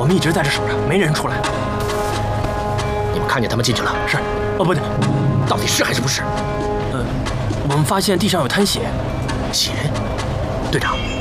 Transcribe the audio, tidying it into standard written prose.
们一直在这守着，没人出来。 你们看见他们进去了？ 是。哦，不对， 到底是还是不是？ 我们发现地上有滩血。 血。队长，